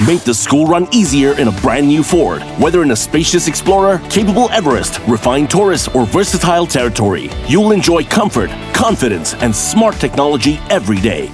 Make the school run easier in a brand new Ford. Whether in a spacious Explorer, capable Everest, refined Taurus, or versatile Territory, you'll enjoy comfort, confidence, and smart technology every day.